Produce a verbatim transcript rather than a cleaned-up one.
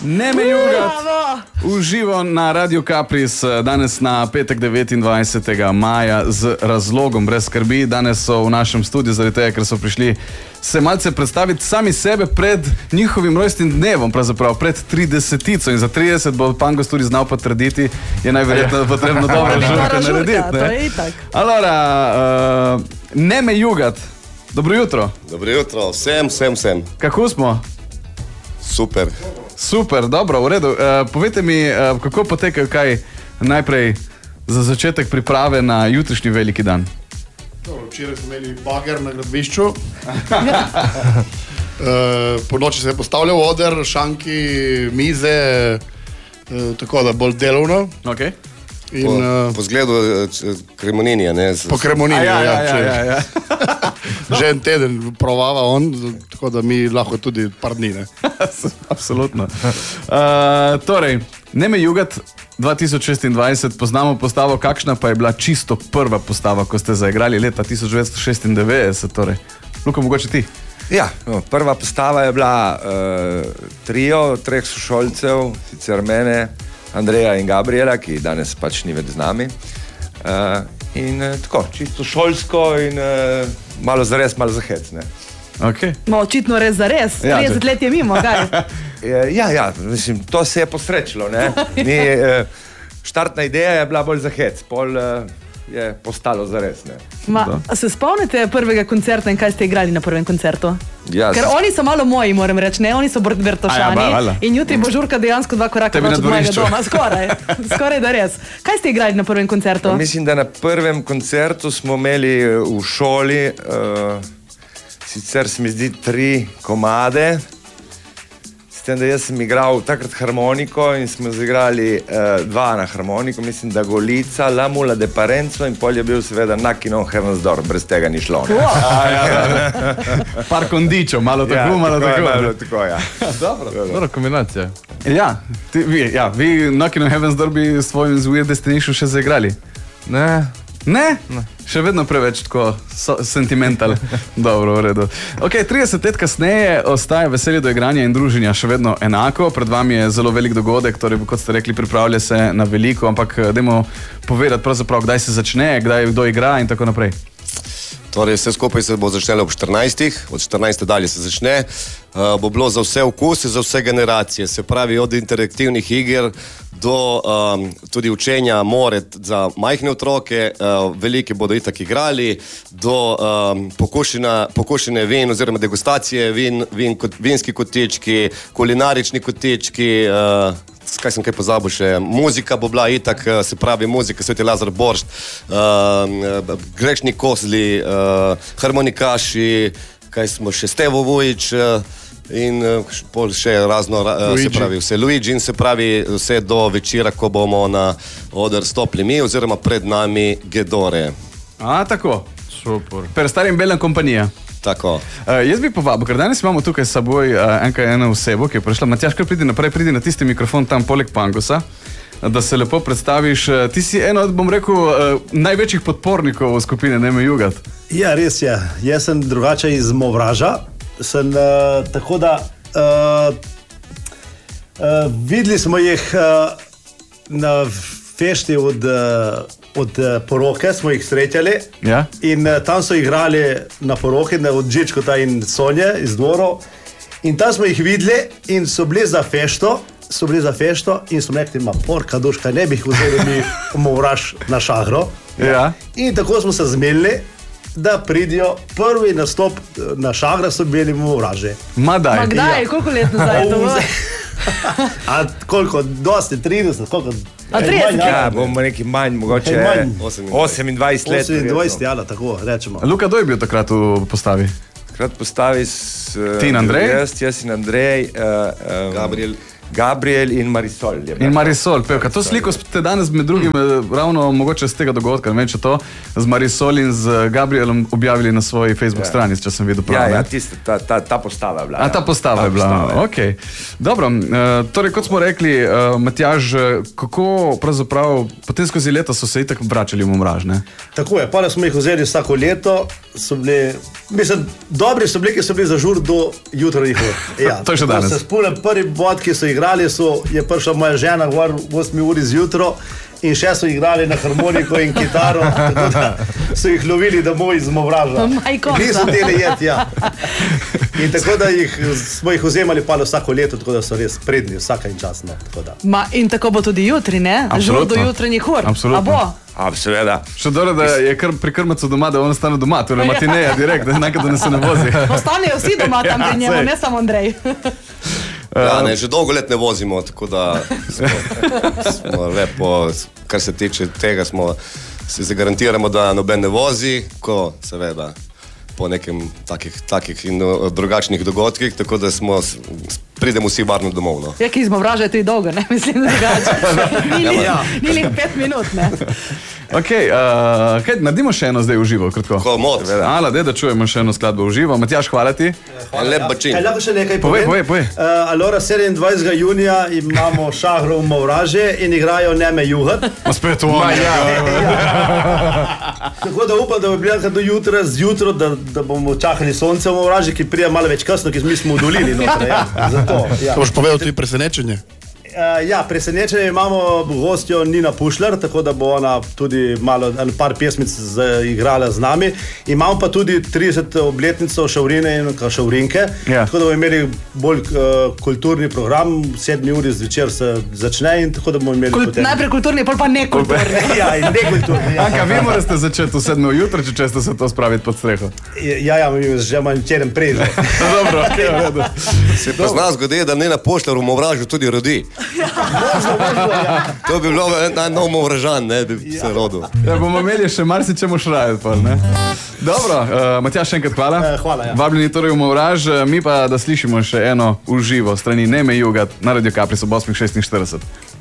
Neme Jugat, uživo na Radio Kapris, danes na petek devetindvajsetega maja z razlogom, brez skrbi. Danes so v našem studiu zaradi tega, ker so prišli se malce predstaviti sami sebe pred njihovim rojstnim dnevom, pravzaprav pred tridesetico, in za trideset bo Pangos tudi znal potrditi, je najverjetno potrebno dobro žurka narediti. To je itak. Alora, uh, Neme Jugat, dobro jutro. Dobro jutro, vsem, vsem, vsem. Kako smo? Super. Super, dobro, v redu. Uh, povejte mi, uh, kako potekajo kaj najprej za začetek priprave na jutrišnji veliki dan? Dobro, včeraj smo imeli bager na gradbišču. uh, po noči se je postavljal oder, šanki, mize, uh, tako da bolj delovno. Okay. In, po, uh, po zgledu Kremoninija, ne? Z... Po Kremoninija, ja, ja. ja, ja, ja. Že en teden provava on, tako da mi lahko tudi par dni, ne? Absolutno. Uh, torej, Neme Jugat dva tisoč šestindvajset, poznamo postavo, kakšna pa je bila čisto prva postava, ko ste zaigrali leta tisoč devetsto šestindevetdeset, torej. Luka, mogoče ti? Ja, no, prva postava je bila uh, trio treh sošolcev, sicer mene, Andreja in Gabriela, ki danes pač ni več z nami. Uh, in uh, tako, čisto šolsko in uh, malo za res, malo za hec, ne. Okay. No, očitno res za res, Ja, trideset let je mimo, kaj? Ja, ja, mislim, to se je posrečilo, ne. Ni, uh, štartna ideja je bila bolj za hec, pol uh, je postalo za res, ne. Ma, se spomnite prvega koncerta in kaj ste igrali na prvem koncertu? Ja, Ker oni so malo moji, moram reči, ne, oni so Bertošani. A ja, ba, in jutri bo žurka dejansko dva koraka Tebi več na od mojega dvorišču. doma, skoraj, skoraj da res. Kaj ste igrali na prvem koncertu? Pa mislim, da na prvem koncertu smo imeli v šoli, uh, sicer se mi zdi tri komade, s tem, da jaz sem igral takrat harmoniko in smo zaigrali uh, dva na harmoniko, mislim, da Golica, La Mula de Parenzo in pol je bil seveda Nakinov Hernsdorf, brez tega ni šlo. Ne? A, ja, ja. Par kondičov, malo tako, Ja, malo tako je, tako. malo tako, ja. Dobro, Dobra kombinacija. Ja, ti, vi, ja, vi Knockin' on Heaven's Door bi s svojim z Weird Destination še zaigrali? Ne. Ne? ne? Še vedno preveč tako so, sentimental. Dobro, v redu. Ok, trideset let kasneje ostaja veselje do igranja in druženja še vedno enako. Pred vami je zelo velik dogodek, torej, kot ste rekli, pripravlja se na veliko, ampak dajmo povedati pravzaprav, kdaj se začne, kdaj kdo igra in tako naprej. Torej, vse skupaj se bo začelo ob štirinajstih, od štirinajste dalje se začne. Uh, bo bilo za vse vkuse, za vse generacije, se pravi od interaktivnih iger do um, tudi učenja more za majhne otroke, uh, veliki bodo itak igrali, do um, pokušina, pokušine vin oziroma degustacije vin, vin kot, vinski kotički, kulinarični kotički, uh, kaj sem kaj pozabil še, muzika bo bila itak, se pravi muzika, Sveti Lazar Boršt, uh, grešni kozli, uh, harmonikaši, kaj smo še, Stevo Vujić, uh, in uh, pol še razno, uh, se pravi vse Luigi in se pravi vse do večera, ko bomo na oder stopili mi oziroma pred nami Gedore. A, tako. Super. Per starim belem kompanija. Tako. Uh, jaz bi povabil, ker danes imamo tukaj s seboj uh, enka eno osebo, ki je prišla. Matjaž, kar pridi naprej, pridi na tisti mikrofon tam poleg Pangosa, da se lepo predstaviš. Uh, ti si eno od, bom rekel, uh, največjih podpornikov skupine Neme Jugat. Ja, res je. Jaz sem drugače iz Movraža. Sem uh, tako da uh, uh, videli smo jih uh, na fešti od, uh, od uh, poroke, smo jih srečali. Ja? In uh, tam so igrali na poroki, od Žičkota in Sonje iz dvorov. In tam smo jih videli in so bili za fešto, so bili za fešto in smo rekli, ma porka duška, ne bi jih vzeli mi v Movraž na šahro. Ja. In tako smo se zmenili, da pridijo prvi nastop na šahra, so bili v Movraži. Ma daj. Ma kdaj, Ja. koliko let nazaj je to bilo? A koliko, dosti, trideset, koliko? A trideset? Ja, bomo neki manj, mogoče Manj. osemindvajset let. osemindvajset, ja, tako rečemo. Luka, kdo je bil takrat v postavi? Takrat postavi s... Uh, Ti in Andrej? Jaz, jaz in Andrej. Uh, um, Gabriel. Gabriel in Marisol. Je In Marisol, pevka. To sliko ste danes med drugim ravno mogoče z tega dogodka, ne vem, če to, z Marisol in z Gabrielom objavili na svoji Facebook Ja. strani, če sem videl Ja, prav. ja, ne? tiste, ta, ta, ta postava je bila. A ja. ta postava je bila, ok. Dobro, uh, torej kot smo rekli, uh, Matjaž, kako pravzaprav, potem skozi leta so se itak vračali v Movraž, ne? Tako je, pa smo jih vzeli vsako leto, so bili, mislim, dobri so bili, ki so bili za žur do jutranjih ur. Ja, To je še danes. Se spomnim, prvi bod, ki so igrali, so, je prišla moja žena gor v osmi uri zjutraj in še so igrali na harmoniko in kitaro, tako da so jih lovili domov iz Movraža. Majko. Niso teli jeti, ja. In tako da jih, smo jih vzemali pa vsako leto, tako da so res predni, vsaka in čas. No, tako da. Ma, in tako bo tudi jutri, ne? Žur do Absolutno. jutranjih ur. Absolutno. A bo? A, seveda. Še dobro, da je kar pri krmacu doma, da on ostane doma, torej matineja direkt, da enako, da ne se ne vozi. Ostanejo vsi doma tam Ja, pri njemu, sej. ne samo Andrej. Ja, ne, že dolgo let ne vozimo, tako da smo, smo lepo, kar se tiče tega, smo, si zagarantiramo, da noben ne vozi, ko seveda po nekem takih, takih in uh, drugačnih dogodkih, tako da smo, s- s- pridemo vsi varno domov. No. Ja, ki iz Movraža je tudi dolgo, ne? Mislim, da drugače. Ni li, Ja. ni li pet minut, ne? Ok, uh, kaj, naredimo še eno zdaj v živo, kratko. Ko mod, Ala, dej, da čujemo še eno skladbo v živo. Matjaž, hvala ti. en lep bačin. Kaj lahko še nekaj Povej, povem? povej, povej. Uh, Alora, sedemindvajsetega junija imamo Šahrov Movraže in igrajo Neme Juhat. Ma spet v omen. Tako da upam, da bo bila do jutra zjutraj, da, da bomo čakali sonce v Movraži, ki prija malo več kasno, ker mi smo v dolini. Notre, ja. Zato, ja. To boš povedal tudi presenečenje. Uh, ja, presenečenje imamo gostjo Nina Pušler, tako da bo ona tudi malo, en par pesmic igrala z nami. Imamo pa tudi trideseto obletnico Šavrine in Šavrinke, Ja. tako da bomo imeli bolj uh, kulturni program, sedmi uri zvečer se začne in tako da bomo imeli Kult, potem... najprej kulturni, pol pa nekulturni. Ja, in nekulturni. Ja, Anka, vi morate začeti v sedmo jutro, če česte se to spraviti pod streho. ja, ja, mi že imamo včeraj prej. že. Dobro, ok, v redu. Se pa z nas zgodi, da ne na pošljar v Movražu tudi rodi. To bi bilo en nov Movražan, ne bi se rodil. Ja, bomo imeli še marsičemu šrajati, pa ne. Dobro, uh, Matjaž, še enkrat hvala. Eh, hvala, ja. Vabljeni torej v Movraž, mi pa da slišimo še eno v živo strani Neme Jugat na Radio Capri ob osem šestinštirideset.